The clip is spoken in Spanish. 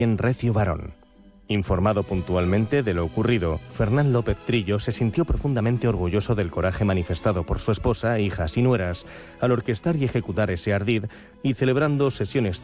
en Recio Varón. Informado puntualmente de lo ocurrido, Fernán López Trillo se sintió profundamente orgulloso del coraje manifestado por su esposa, hijas y nueras al orquestar y ejecutar ese ardid y celebrando sesiones